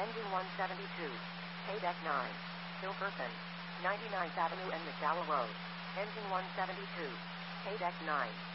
Engine 172. K-Deck 9. Hilkerson. 99th Avenue and McDowell Road. Engine 172. K-Deck 9.